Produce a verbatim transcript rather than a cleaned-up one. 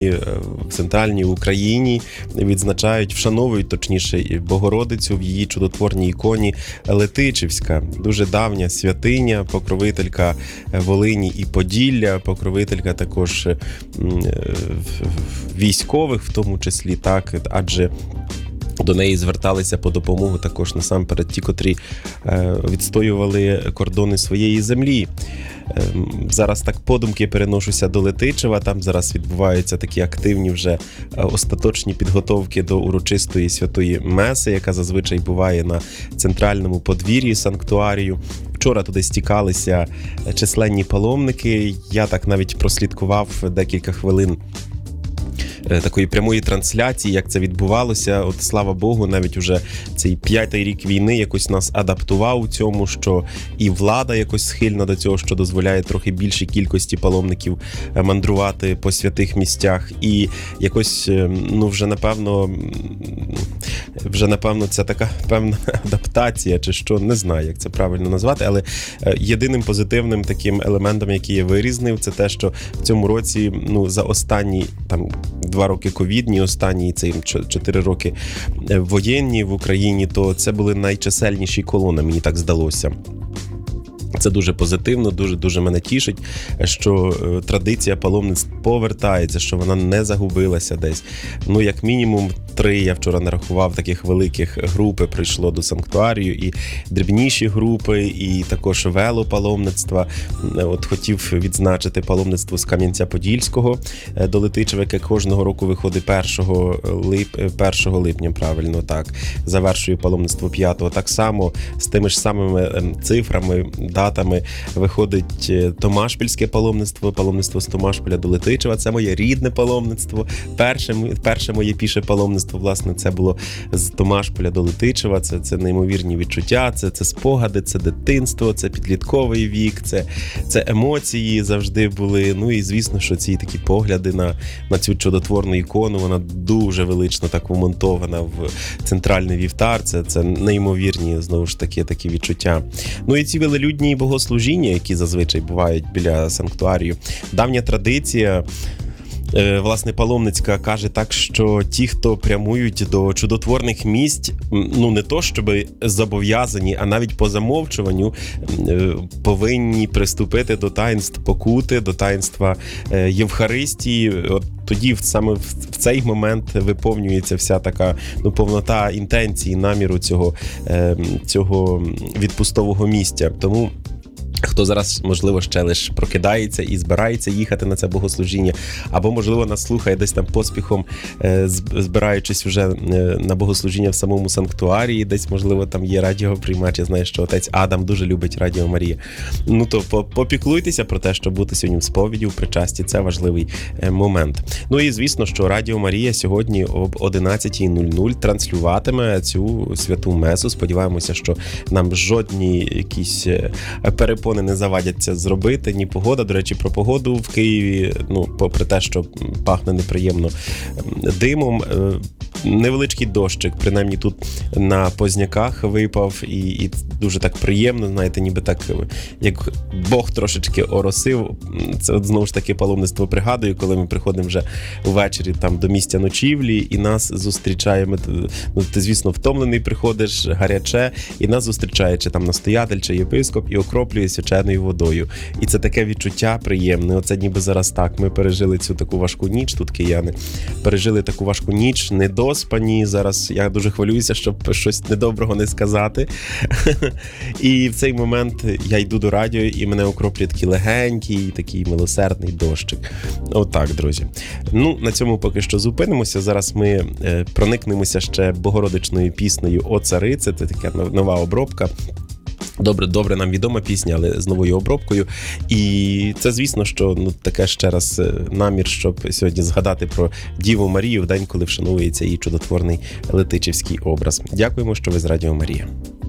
в центральній Україні відзначають, вшановують, точніше, Богородицю в її чудотворній іконі Летичівська. Дуже давня святиня, покровителька Волині і Поділля, покровителька також військових, в тому числі, так, адже до неї зверталися по допомогу також насамперед ті, котрі відстоювали кордони своєї землі. Зараз так подумки переношуся до Летичева, там зараз відбуваються такі активні вже остаточні підготовки до урочистої святої меси, яка зазвичай буває на центральному подвір'ї санктуарію. Вчора туди стікалися численні паломники, я так навіть прослідкував декілька хвилин такої прямої трансляції, як це відбувалося. От слава Богу, навіть уже цей п'ятий рік війни якось нас адаптував у цьому, що і влада якось схильна до цього, що дозволяє трохи більшій кількості паломників мандрувати по святих місцях. І якось, ну, вже напевно, вже напевно це така певна адаптація, чи що, не знаю, як це правильно назвати, але єдиним позитивним таким елементом, який я вирізнив, це те, що в цьому році, ну, за останні там два роки ковідні, останні ці чотири роки воєнні в Україні, то це були найчисельніші колони, мені так здалося. Це дуже позитивно, дуже-дуже мене тішить, що традиція паломництв повертається, що вона не загубилася десь. Ну, як мінімум, три, я вчора нарахував, таких великих групи прийшло до санктуарію, і дрібніші групи, і також велопаломництва. От хотів відзначити паломництво з Кам'янця-Подільського до Летичева, яке кожного року виходить першого липня, правильно, так, завершує паломництво п'ятого. Так само, з тими ж самими цифрами, датами виходить Томашпільське паломництво, паломництво з Томашпіля до Летичева. Це моє рідне паломництво. Перше, перше моє піше паломництво, власне, це було з Томашпіля до Летичева. Це, це неймовірні відчуття, це, це спогади, це дитинство, це підлітковий вік, це, це емоції завжди були. Ну і, звісно, що ці такі погляди на, на цю чудотворну ікону, вона дуже велично так вмонтована в центральний вівтар. Це, це неймовірні, знову ж таки, такі відчуття. Ну і ці велелюдні богослужіння, які зазвичай бувають біля санктуарію. Давня традиція, власне, паломницька, каже так, що ті, хто прямують до чудотворних місць, ну не то, щоб зобов'язані, а навіть по замовчуванню повинні приступити до таїнств покути, до таїнства Євхаристії. От тоді саме в цей момент виповнюється вся така, ну, повнота інтенції, наміру цього, цього відпустового місця. Тому хто зараз, можливо, ще лише прокидається і збирається їхати на це богослужіння, або, можливо, нас слухає десь там поспіхом, збираючись вже на богослужіння в самому санктуарії, десь, можливо, там є радіоприймач. Я знаю, що отець Адам дуже любить Радіо Марія. Ну, то попіклуйтеся про те, щоб бути сьогодні в сповіді, в причасті. Це важливий момент. Ну і, звісно, що Радіо Марія сьогодні об одинадцятій нуль нуль транслюватиме цю святу месу. Сподіваємося, що нам жодні якісь перепони не завадяться зробити, ні погода. До речі, про погоду в Києві, ну, попри те, що пахне неприємно димом, невеличкий дощик, принаймні тут на Позняках випав, і, і дуже так приємно, знаєте, ніби так, як Бог трошечки оросив. Це от знову ж таки паломництво пригадую, коли ми приходимо вже ввечері там до місця ночівлі, і нас зустрічає, ну, ти, звісно, втомлений приходиш, гаряче, і нас зустрічає чи там настоятель, чи єпископ, і окроплює свяченою водою. І це таке відчуття приємне. Оце ніби зараз так. Ми пережили цю таку важку ніч, тут кияни. Пережили таку важку ніч, недоспані. Зараз я дуже хвилююся, щоб щось недоброго не сказати. І в цей момент я йду до радіо, і мене окроплює такий легенький, такий милосердний дощик. Отак, друзі. Ну, на цьому поки що зупинимося. Зараз ми проникнемося ще богородичною піснею «О царице». Це така нова обробка. Добре, добре нам відома пісня, але з новою обробкою. І це, звісно, що, ну, таке ще раз намір, щоб сьогодні згадати про Діву Марію в день, коли вшановується її чудотворний летичівський образ. Дякуємо, що ви з Радіо Марія.